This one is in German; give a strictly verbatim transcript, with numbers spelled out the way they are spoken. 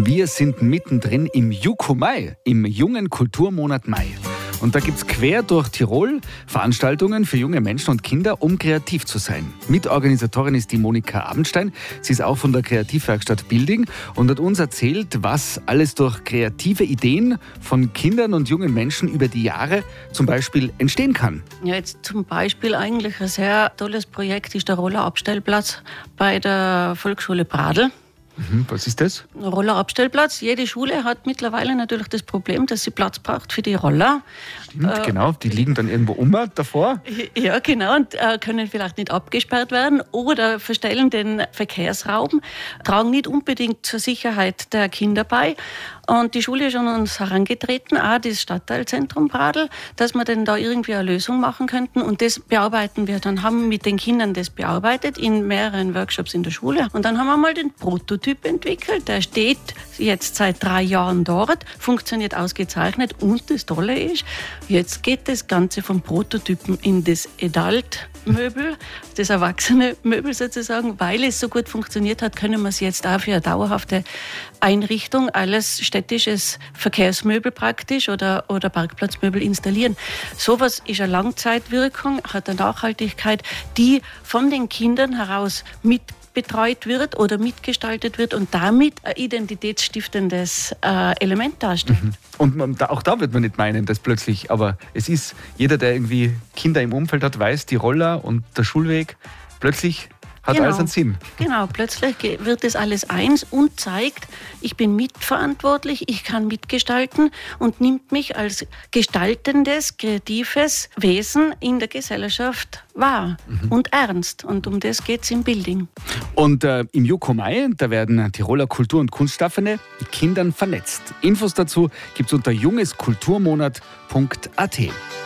Wir sind mittendrin im Juko Mai, im jungen Kulturmonat Mai. Und da gibt's quer durch Tirol Veranstaltungen für junge Menschen und Kinder, um kreativ zu sein. Mitorganisatorin ist die Monika Abendstein. Sie ist auch von der Kreativwerkstatt Bilding und hat uns erzählt, was alles durch kreative Ideen von Kindern und jungen Menschen über die Jahre zum Beispiel entstehen kann. Ja, jetzt zum Beispiel eigentlich ein sehr tolles Projekt ist der Rollerabstellplatz bei der Volksschule Pradl. Mhm, was ist das? Rollerabstellplatz. Jede Schule hat mittlerweile natürlich das Problem, dass sie Platz braucht für die Roller. Stimmt, äh, genau. Die liegen dann irgendwo um davor. Ja, genau. Und äh, können vielleicht nicht abgesperrt werden oder verstellen den Verkehrsraum, tragen nicht unbedingt zur Sicherheit der Kinder bei. Und die Schule ist an uns herangetreten, auch das Stadtteilzentrum Pradl, dass wir denn da irgendwie eine Lösung machen könnten. Und das bearbeiten wir dann, haben mit den Kindern das bearbeitet in mehreren Workshops in der Schule. Und dann haben wir mal den Prototyp entwickelt. Der steht jetzt seit drei Jahren dort, funktioniert ausgezeichnet. Und das Tolle ist, jetzt geht das Ganze vom Prototypen in das Adult-Möbel, das erwachsene Möbel sozusagen. Weil es so gut funktioniert hat, können wir es jetzt auch für eine dauerhafte Einrichtung, alles städtisches Verkehrsmöbel praktisch oder, oder Parkplatzmöbel installieren. Sowas ist eine Langzeitwirkung, hat eine Nachhaltigkeit, die von den Kindern heraus mit betreut wird oder mitgestaltet wird und damit ein identitätsstiftendes äh, Element darstellt. Mhm. Und man, da, auch da wird man nicht meinen, dass plötzlich, aber es ist, jeder, der irgendwie Kinder im Umfeld hat, weiß, die Roller und der Schulweg, plötzlich hat genau. alles einen Sinn. Genau, plötzlich wird das alles eins und zeigt, ich bin mitverantwortlich, ich kann mitgestalten und nimmt mich als gestaltendes, kreatives Wesen in der Gesellschaft wahr mhm. und ernst. Und um das geht es im Bilding. Und äh, im Juko Mai, da werden Tiroler Kultur- und Kunstschaffende mit Kindern vernetzt. Infos dazu gibt's unter jungeskulturmonat punkt a t.